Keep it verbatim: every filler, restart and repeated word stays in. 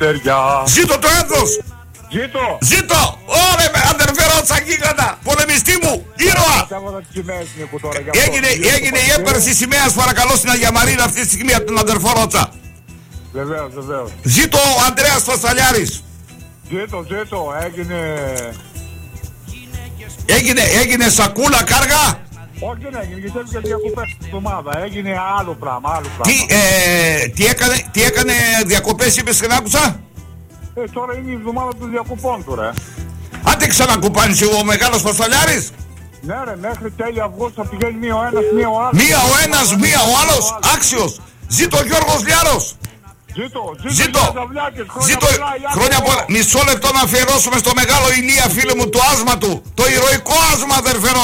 Ζήτω το έθνος! Ζήτω! Ζήτω! Ωρε με αδερφερότσα γίγαντα! Πολεμιστή μου! Ήρωα! Έγινε, έγινε η έπαιρση σημαίας παρακαλώ στην Αγία Μαρίνα αυτή τη στιγμή από τον αδερφό Ρότσα. Βεβαίως, βεβαίως. Ζήτω ο Ανδρέας Φασαλιάρης! Ζήτω, ζήτω, έγινε... Έγινε, έγινε σακούλα κάργα! Όχι δεν έγινε, γιατί έφυγε διακοπές στην εβδομάδα. Έγινε άλλο πράγμα, άλλο πράγμα. Τι, ε, τι, έκανε, τι έκανε διακοπές είπες και να άκουσα? Ε, τώρα είναι η εβδομάδα των διακοπών τώρα. Ε. Άντε ξανακουπάνεις ο μεγάλος Φασαλιάρης. Ναι ρε, μέχρι τέλη Αυγούστου θα πηγαίνει μία ο ένας, μία ο άλλος. Μία ο ένας, μία ο άλλος, άξιος. Ζήτω ο Γιώργος Λιάρος. Ζήτω, ζήτω, ζήτω, ζήτω, χρόνια πολλά. Μισό λεπτό να αφιερώσουμε στο μεγάλο Ηλία φίλε μου το άσμα του. Το ηρωικό άσμα αδερφερό.